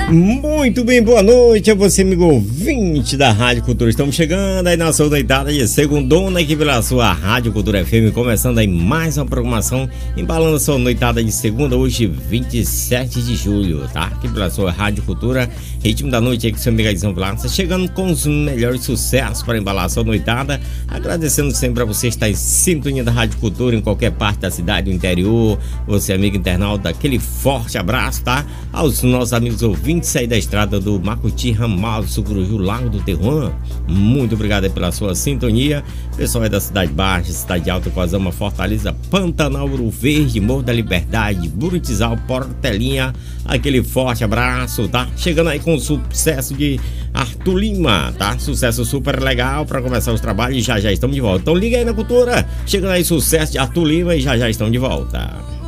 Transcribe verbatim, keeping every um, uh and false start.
Muito bem, boa noite a você, amigo ouvinte da Rádio Cultura. Estamos chegando aí na sua noitada de segundona aqui pela sua Rádio Cultura F M, começando aí mais uma programação, embalando a sua noitada de segunda, hoje vinte e sete de julho, tá? Aqui pela sua Rádio Cultura, ritmo da noite aí com seu amigo Edson Vilaça, chegando com os melhores sucessos para embalar a sua noitada, agradecendo sempre a você estar em sintonia da Rádio Cultura em qualquer parte da cidade, do interior, você amigo internauta, aquele forte abraço, tá? Aos nossos amigos ouvintes sair da estrada do Macuti, Ramal, Sucuriju, Lago do Terruã, muito obrigado aí pela sua sintonia. Pessoal é da Cidade Baixa, Cidade Alta, Coazama, Fortaleza, Pantanal, Ouro Verde, Morro da Liberdade, Burutizal, Portelinha, aquele forte abraço, tá? Chegando aí com o sucesso de Arthur Lima, tá? Sucesso super legal para começar os trabalhos e já já estamos de volta. Então liga aí na Cultura, chegando aí sucesso de Arthur Lima e já já estamos de volta.